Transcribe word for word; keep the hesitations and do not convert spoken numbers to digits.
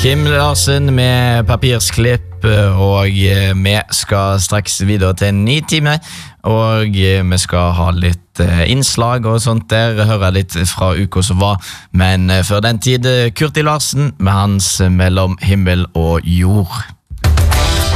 Kim Larsen med papirsklipp, og vi skal straks videre til en ny time, og vi skal ha litt innslag og sånt der, høre litt fra uka som var, men før den tid Kurti Larsen med hans Mellom himmel og jord.